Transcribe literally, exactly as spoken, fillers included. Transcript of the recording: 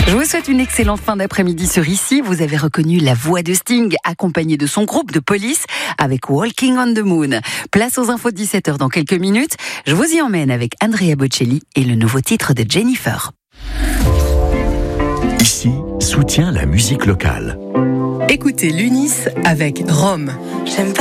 Je vous souhaite une excellente fin d'après-midi sur Ici. Vous avez reconnu la voix de Sting, accompagnée de son groupe de Police, avec Walking on the Moon. Place aux infos de dix-sept heures dans quelques minutes. Je vous y emmène avec Andrea Bocelli et le nouveau titre de Jennifer. Ici, soutient la musique locale. Écoutez l'Unis avec Rome. J'aime pas